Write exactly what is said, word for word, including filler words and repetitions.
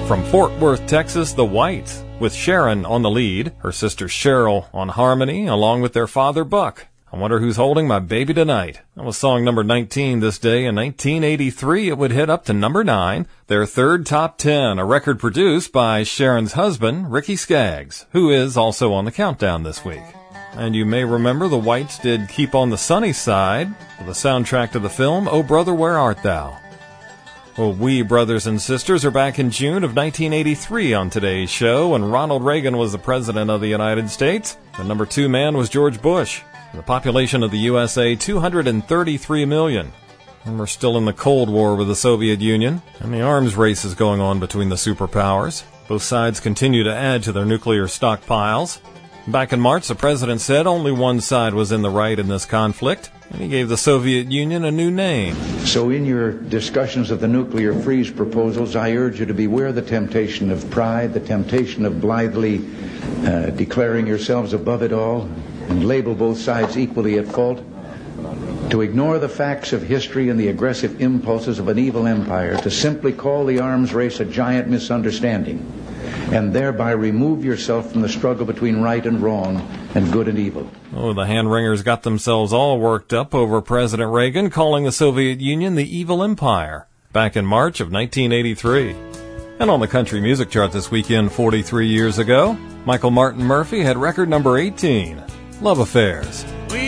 From Fort Worth, Texas, the Whites, with Sharon on the lead, her sister Cheryl on harmony, along with their father Buck. I Wonder Who's Holding My Baby Tonight. That was song number nineteen this day. In nineteen eighty-three, it would hit up to number nine, their third top ten, a record produced by Sharon's husband, Ricky Skaggs, who is also on the countdown this week. And you may remember the Whites did Keep on the Sunny Side, with the soundtrack to the film Oh Brother, Where Art Thou? Well, we brothers and sisters are back in June of nineteen eighty-three on today's show, when Ronald Reagan was the president of the United States. The number two man was George Bush. The population of the U S A, two hundred thirty-three million. And we're still in the Cold War with the Soviet Union, and the arms race is going on between the superpowers. Both sides continue to add to their nuclear stockpiles. Back in March, the president said only one side was in the right in this conflict, and he gave the Soviet Union a new name. So in your discussions of the nuclear freeze proposals, I urge you to beware the temptation of pride, the temptation of blithely uh, declaring yourselves above it all, and label both sides equally at fault, to ignore the facts of history and the aggressive impulses of an evil empire, to simply call the arms race a giant misunderstanding, and thereby remove yourself from the struggle between right and wrong and good and evil. Oh, the hand-wringers got themselves all worked up over President Reagan calling the Soviet Union the evil empire back in March of nineteen eighty-three. And on the country music chart this weekend, forty-three years ago, Michael Martin Murphey had record number eighteen, Love Affairs.